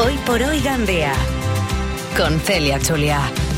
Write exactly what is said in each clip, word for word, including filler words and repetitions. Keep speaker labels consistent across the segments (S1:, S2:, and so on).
S1: Hoy por hoy Gandía, con Celia Chulia.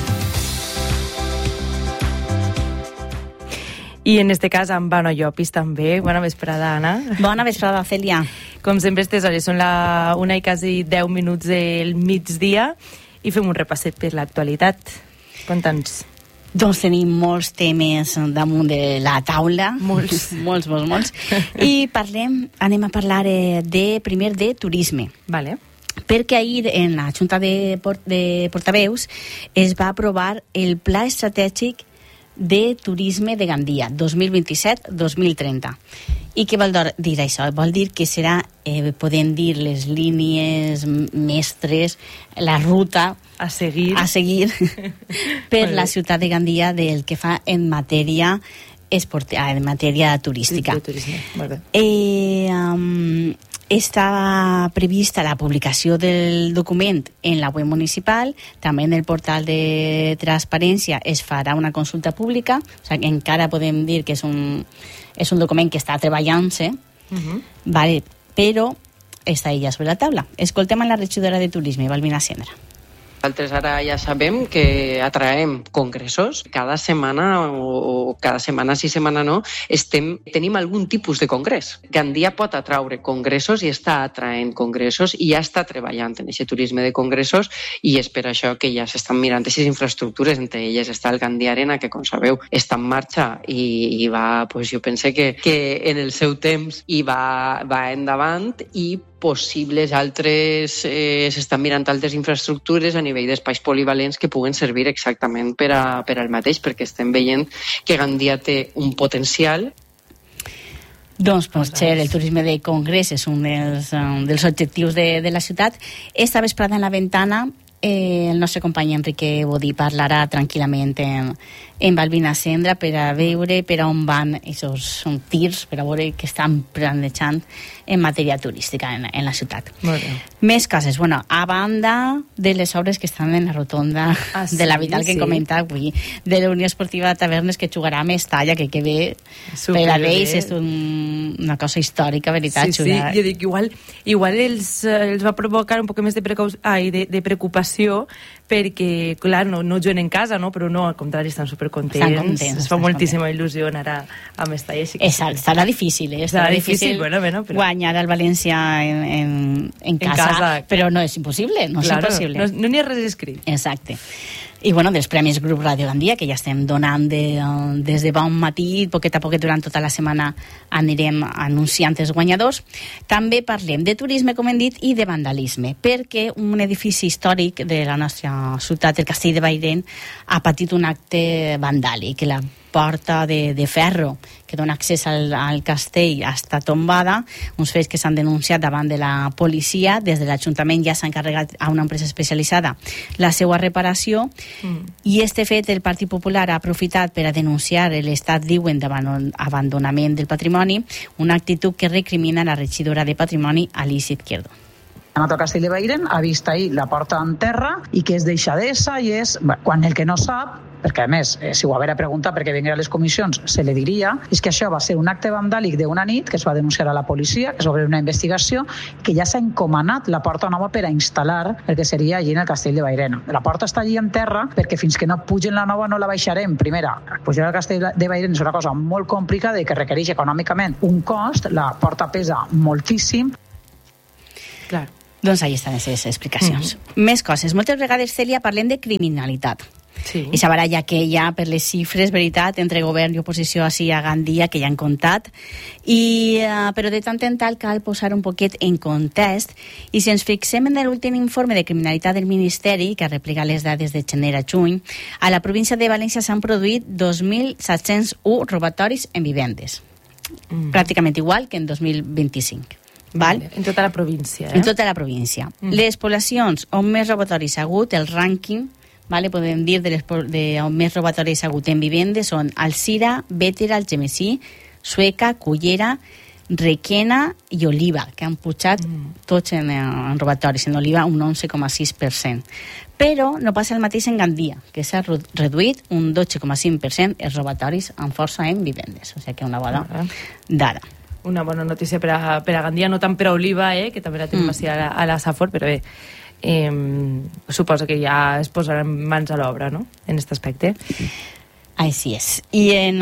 S2: I en este cas amb Anna Llopis també. Bona vesprada, Anna.
S3: Bona vesprada, Celia.
S2: Com sempre, aquestes hores són la una i quasi deu minuts del migdia i fem un repasset per l'actualitat. Conta'ns.
S3: Doncs tenim molts temes damunt de la taula.
S2: Molts.
S3: molts, molts, molts. I parlem, anem a parlar de, primer de turisme.
S2: Vale.
S3: Perquè ahir en la Junta de, Port, de Portaveus es va aprovar el Pla Estratègic de Turisme de Gandia dos mil vint-i-set dos mil trenta. I què vol dir això? Vol dir que serà, eh, podem dir, les línies mestres, la ruta
S2: a seguir,
S3: a seguir per la ciutat de Gandia del que fa en matèria esportiva, en matèria turística.
S2: De turisme. Molt bé.
S3: Eh, um, Està prevista la publicació del document en la web municipal, també en el portal de transparència es farà una consulta pública, o sigui, encara podem dir que és un, és un document que està treballant-se, uh-huh. vale, però està ella sobre la taula. Escoltem a la regidora de Turisme, Balbina Cendra.
S4: Nosaltres ara ja sabem que atraem congressos. Cada setmana, o cada setmana sí, setmana no, estem, tenim algun tipus de congrés. Gandia pot atraure congressos i està atraent congressos i ja està treballant en aquest turisme de congressos i és per això que ja s'estan mirant aquestes infraestructures, entre elles està el Gandia Arena, que com sabeu està en marxa i, i va, pues jo pense que, que en el seu temps i va, va endavant i possibles altres, eh, s'estan mirant altres infraestructures a nivell d'espais polivalents que puguen servir exactament per, a, per al mateix, perquè estem veient que Gandia té un potencial.
S3: Doncs potser el turisme de congrés és un dels, um, dels objectius de, de la ciutat. Esta vesprada en la ventana eh, el nostre company Enrique Bodí parlarà tranquil·lament en, en Balbina Cendra per a veure per a on van aquests tirs, per a veure què estan planejant en matèria turística en, en la ciutat. Més coses, bueno, a banda de les obres que estan en la rotonda ah, sí, de la Vital que sí. hem comentat avui, de la Unió Esportiva de Tavernes que jugarà a Mestalla, que, que ve Super per a ells és un, una cosa històrica, veritat,
S2: sí, sí, jo dic, igual, igual els, els va provocar un poc més de, precau... Ai, de, de preocupació perquè, clar, no, no juguen en casa, no? Però no, al contrari, estan supercontents.
S3: Estan contents.
S2: Es fa moltíssima il·lusió anar a, a Mestalla. Sí
S3: Exacte, estarà difícil, eh?
S2: Estarà, estarà difícil, difícil bueno, bueno, però... guanyar
S3: al València en, en, en, casa, en casa, però no és impossible, no
S2: claro,
S3: és impossible.
S2: No n'hi no ha res escrit.
S3: Exacte. I bueno, dels Premis Grup Ràdio Gandia, que ja estem donant de, uh, des de bon matí, poquet a poquet durant tota la setmana anirem anunciant els guanyadors. També parlem de turisme, com hem dit, i de vandalisme, perquè un edifici històric de la nostra ciutat, el Castell de Bairén, ha patit un acte vandàlic. La porta de, de ferro que dona accés al, al castell està tombada, uns fets que s'han denunciat davant de la policia. Des de l'Ajuntament ja s'ha encarregat a una empresa especialitzada la seva reparació, mm. i este fet el Partit Popular ha aprofitat per a denunciar l'estat, diuen, d'abandonament del patrimoni, una actitud que recrimina la regidora de Patrimoni, Alicia Izquierdo.
S5: En el Castell de Bairén ha vist ahir la porta en terra i que és deixadesa i és, quan el que no sap, perquè a més, eh, si ho haguera preguntat perquè vinguera a les comissions, se li diria, és que això va ser un acte vandàlic d'una nit que es va denunciar a la policia, que es va obrir una investigació, que ja s'ha encomanat la porta nova per a instal·lar el que seria allí en el Castell de Bairén. La porta està allí en terra perquè fins que no pugen la nova no la baixarem. Primera, pujar al Castell de Bairén és una cosa molt complicada i que requereix econòmicament un cost, la porta pesa moltíssim.
S3: Clar. Doncs ahí estan les explicacions. Mm-hmm. Més coses. Moltes vegades, Cèlia, parlem de criminalitat. Sí. I sabrà ja que hi ha, per les xifres, veritat, entre govern i oposició així a Gandia, que ja han comptat, I, uh, però de tant en tal cal posar un poquet en context, i si ens fixem en l'últim informe de criminalitat del Ministeri, que replega les dades de gener a juny, a la província de València s'han produït dos mil set-cents u robatoris en vivendes. Mm. Pràcticament igual que en dos mil vint-i-cinc. Val?
S2: En tota la província. Eh?
S3: En tota la província. Mm. Les poblacions on més robatoris ha hagut, el rànquing, vale, podem dir, de, les, de on més robatoris ha hagut en vivendes són Alzira, Bétera, Algemesí, Sueca, Cullera, Requena i Oliva, que han pujat mm. tots en, en robatoris. En Oliva un onze coma sis per cent. Però no passa el mateix en Gandia, que s'ha reduït un dotze coma cinc per cent els robatoris amb força en vivendes. O sigui que una bona ah. dada.
S2: Una bona notícia per a, per a Gandia, no tant per a Oliva, eh, que també la tenim mm. així a la, a la Safor, però bé. eh, suposo que ja es posaran mans a l'obra, no?, en aquest aspecte.
S3: Així és. I en,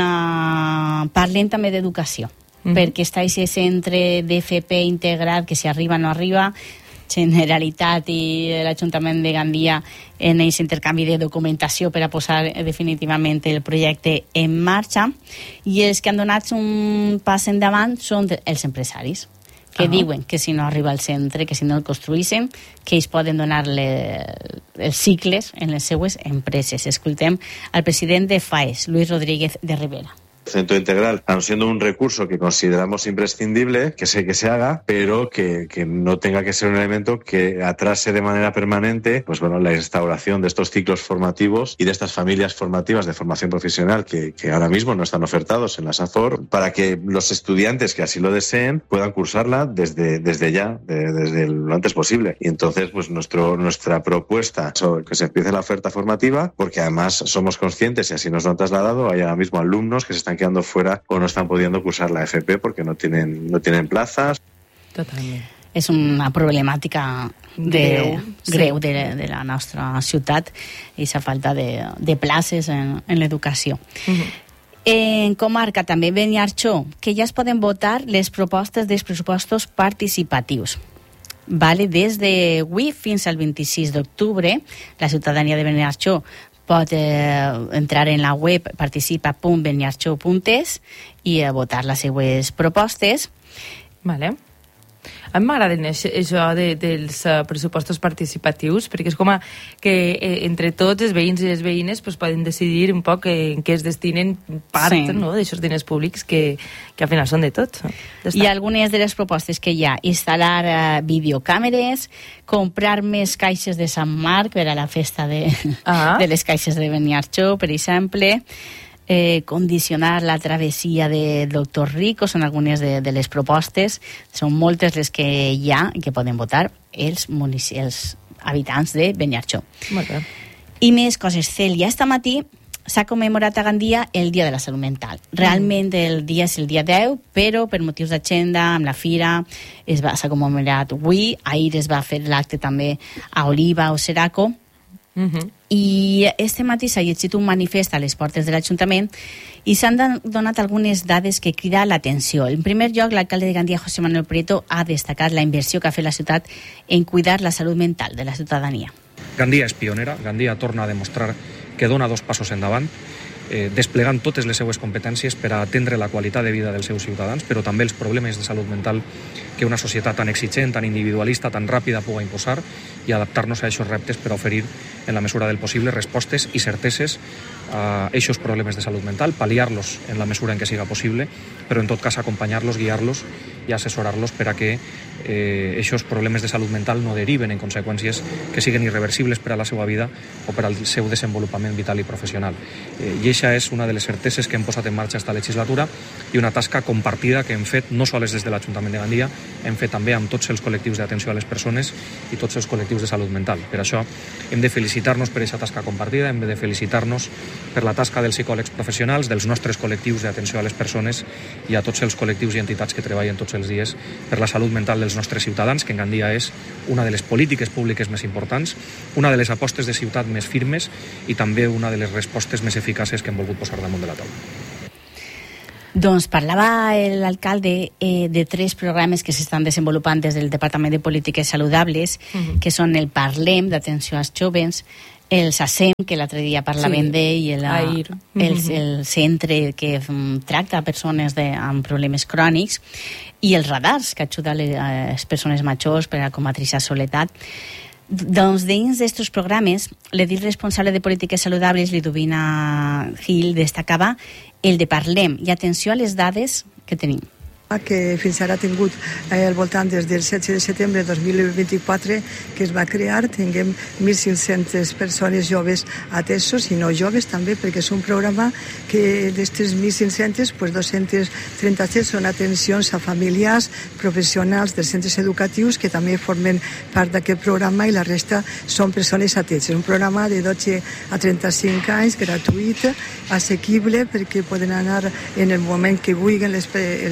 S3: uh, parlem també d'educació, mm-hmm. perquè està aquest centre d'F P integrat que si arriba o no arriba, Generalitat i l'Ajuntament de Gandia en aquest intercanvi de documentació per a posar definitivament el projecte en marxa, i els que han donat un pas endavant són els empresaris, que uh-huh. diuen que si no arriba al centre, que si no el construïssin, que ells poden donar le, els cicles en les seues empreses. Escoltem al president de FAES, Luis Rodríguez de Rivera.
S6: Centro integral, siendo un recurso que consideramos imprescindible, que sé que se haga, pero que, que no tenga que ser un elemento que atrase de manera permanente, pues bueno, la instauración de estos ciclos formativos y de estas familias formativas de formación profesional que, que ahora mismo no están ofertados en la SAFOR, para que los estudiantes que así lo deseen puedan cursarla desde, desde ya, de, desde lo antes posible. Y entonces, pues nuestro, nuestra propuesta es que se empiece la oferta formativa, porque además somos conscientes, y así nos lo han trasladado, hay ahora mismo alumnos que se están quedando fuera o no están pudiendo cursar la F P porque no tienen, no tienen plazas.
S3: Totalment. És una problemàtica de, greu, greu sí. de, de la nostra ciutat, i aquesta falta de, de places en, en l'educació. Uh-huh. En comarca també Beniarjó, que ja es poden votar les propostes dels pressupostos participatius. Vale, des d'avui fins al vint-i-sis d'octubre, la ciutadania de Beniarjó pot eh, entrar en la web participa punt beniarjó punt es i eh, votar les seues propostes.
S2: Vale. A mi m'agraden això de, dels uh, pressupostos participatius, perquè és com a que eh, entre tots els veïns i les veïnes pues, poden decidir un poc en què es destinen part sí. no, d'aixòs diners públics que, que al final són de tots. No?
S3: I algunes de les propostes que hi ha: instal·lar uh, videocàmeres, comprar més caixes de Sant Marc per a la festa de, ah. de les caixes de Beniarjó, per exemple. Eh, condicionar la travessia de Doctor Rico, són algunes de, de les propostes, són moltes les que hi ha i que poden votar els, munici- els habitants de Beniarjó.
S2: Okay.
S3: I més coses. Cèlia, esta matí s'ha commemorat a Gandia el Dia de la Salut Mental. Realment mm. el dia és el dia deu, però per motius d'agenda, amb la fira, es va, s'ha commemorat avui. Ahir es va fer l'acte també a Oliva o Seraco. Uh-huh. I este matí s'ha llegit un manifest a les portes de l'Ajuntament i s'han donat algunes dades que crida l'atenció. En primer lloc, l'alcalde de Gandia, José Manuel Prieto, ha destacat la inversió que ha fet la ciutat en cuidar la salut mental de la ciutadania.
S7: Gandia és pionera, Gandia torna a demostrar que dona dos passos endavant, eh, desplegant totes les seues competències per a atendre la qualitat de vida dels seus ciutadans, però també els problemes de salut mental que una societat tan exigent, tan individualista, tan ràpida puga imposar, i adaptar-nos a aquests reptes per a oferir, en la mesura del possible, respostes i certeses a aquests problemes de salut mental, pal·liar-los en la mesura en què siga possible, però en tot cas acompanyar-los, guiar-los i assessorar-los per a que eh, aquests problemes de salut mental no deriven en conseqüències que siguen irreversibles per a la seva vida o per al seu desenvolupament vital i professional. Eh, I això és una de les certeses que hem posat en marxa esta legislatura i una tasca compartida que hem fet no sols des de l'Ajuntament de Gandia, hem fet també amb tots els col·lectius d'atenció a les persones i tots els col·lectius de salut mental. Per això hem de felicitar-nos per aquesta tasca compartida, hem de felicitar-nos per la tasca dels psicòlegs professionals, dels nostres col·lectius d'atenció a les persones i a tots els col·lectius i entitats que treballen tots els dies per la salut mental dels nostres ciutadans, que en Gandia és una de les polítiques públiques més importants, una de les apostes de ciutat més firmes i també una de les respostes més eficaces que hem volgut posar damunt de la taula.
S3: Doncs parlava l'alcalde eh, de tres programes que s'estan desenvolupant des del Departament de Polítiques Saludables, uh-huh. que són el Parlem, d'atenció als joves, el SACEM, que l'altre dia parlàvem sí. d'ell, i el, el, el centre que um, tracta persones de, amb problemes crònics, i els radars, que ajuda les, les persones majors per a combatre la soledat. Doncs dins d'estos programes, l'edil responsable de polítiques saludables, Lidovina Gil, destacava el de Parlem, i atenció a les dades que tenim.
S8: Que fins ara ha tingut eh, al voltant des del setze de setembre de dos mil vint-i-quatre que es va crear, tinguem mil cinc-centes persones joves atesos i no joves també, perquè és un programa que d'aquestes mil cinc-centes pues, dos-centes trenta-set són atencions a familiars, professionals dels centres educatius que també formen part d'aquest programa, i la resta són persones ateses. Un programa de dotze a trenta-cinc anys, gratuït, assequible, perquè poden anar en el moment que vulguin les, les joves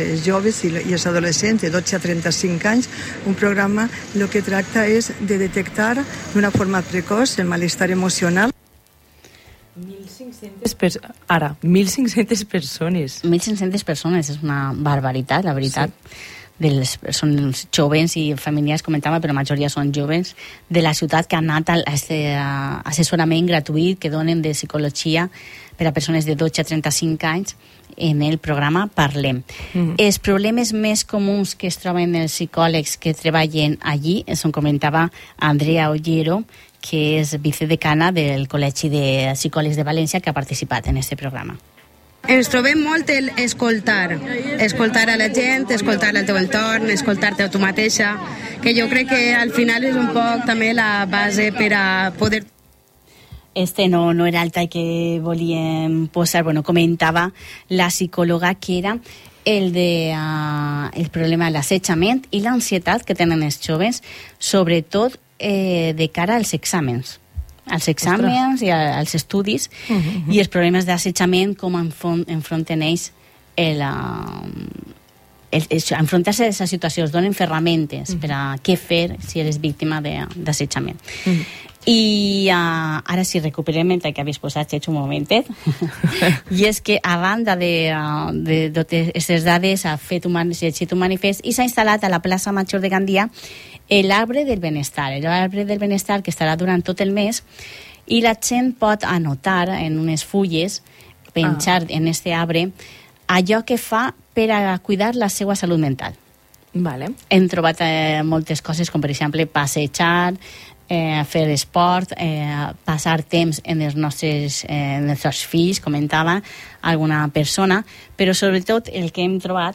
S8: joves i, i els adolescents de dotze a trenta-cinc anys, un programa el que tracta és de detectar d'una forma precoç el malestar emocional.
S2: mil cinc-centes pers ara, mil cinc-centes persones.
S3: mil cinc-centes persones, és una barbaritat, la veritat. Sí. Dels, són joves i familiars, comentava, però la majoria són joves de la ciutat que han anat a aquest assessorament gratuït que donen de psicologia per a persones de dotze a trenta-cinc anys en el programa Parlem. Mm. Els problemes més comuns que es troben els psicòlegs que treballen allí, és on comentava Andrea Ollero, que és vicedecana del Col·legi de Psicòlegs de València, que ha participat en aquest programa.
S9: Ens trobem molt el escoltar, escoltar a la gent, escoltar al teu entorn, escoltar-te a tu mateixa, que jo crec que al final és un poc també la base per a poder...
S3: Este no, no era el tall que volíem posar, bueno, comentava la psicòloga que era el de uh, el problema de l'assetjament i l'ansietat que tenen els joves, sobretot eh, de cara als exàmens. als exàmens Ostres. i a, als estudis uh -huh. i els problemes d'assetjament, com enfronten ells el, el, el, enfrontar-se a aquesta situació, es donen ferramentes uh -huh. per a què fer si eres víctima d'assetjament. Uh -huh. I uh, ara sí, recuperem el que havies posat, Xex, un momentet. I és que a banda de, uh, de totes aquestes dades ha fet un, llegit un manifest i s'ha instal·lat a la plaça Major de Gandia l'arbre del benestar, l'arbre del benestar que estarà durant tot el mes i la gent pot anotar en unes fulles, penjar ah. en este arbre, allò que fa per a cuidar la seva salut mental.
S2: Vale.
S3: Hem trobat eh, moltes coses, com per exemple passejar, eh, fer esport, eh, passar temps en els nostres, eh, en els nostres fills, comentava alguna persona, però sobretot el que hem trobat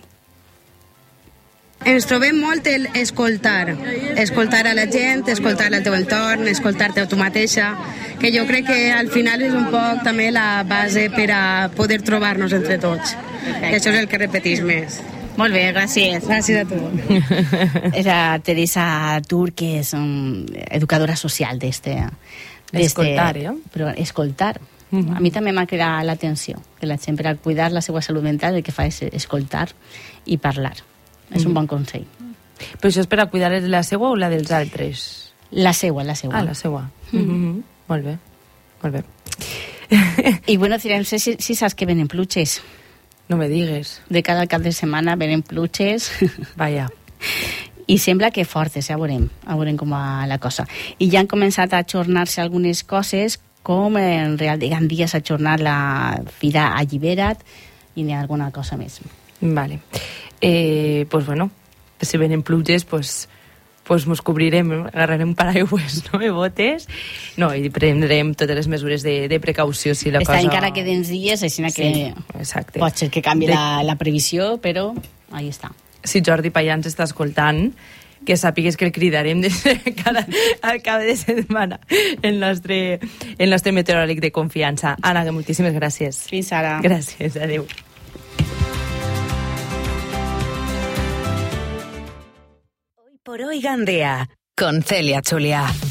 S9: ens trobem molt el escoltar, escoltar a la gent, escoltar al teu entorn, escoltar-te a tu mateixa, que jo crec que al final és un poc també la base per a poder trobar-nos entre tots. Que això és el que repetís més.
S3: Molt bé, gràcies.
S9: Gràcies a tu.
S3: És a Teresa Tur, que és um, educadora social d'este...
S2: Escoltar, eh?
S3: Però escoltar. Uh-huh. A mi també m'ha cridat l'atenció, que la gent per a cuidar la seva salut mental el que fa és escoltar i parlar. És un bon consell.
S2: Però això és per a cuidar la seua o la dels altres?
S3: La seua, la seua.
S2: Ah, la seua. Mm. Mm-hmm. Molt bé, molt bé.
S3: I bueno, no sé si, si saps que venen pluges.
S2: No me digues.
S3: De cada cap de setmana venen pluges.
S2: Vaya.
S3: I sembla que fortes, ja veurem, ja veurem com va la cosa. I ja han començat a ajornar-se algunes coses, com en Real de Gandia s'ha ajornat la Fira Allibera't i n'hi ha alguna cosa més.
S2: Vale. Eh, pues bueno, si venen pluges, pues, pues mos cobrirem, agarrarem paraigües, no?, i botes, no, i prendrem totes les mesures de, de precaució si la
S3: Està
S2: cosa...
S3: encara queden dies, així que
S2: sí, exacte.
S3: Pot ser que canvi
S2: de...
S3: la, la previsió, però ahí està.
S2: Si Jordi Payà ens està escoltant, que sàpigues que el cridarem des de cada, al cap de setmana el nostre, el nostre meteoròleg de confiança. Anna, moltíssimes gràcies.
S3: Fins ara.
S2: Gràcies, adéu.
S1: Por hoy Gandea, con Celia Chulia.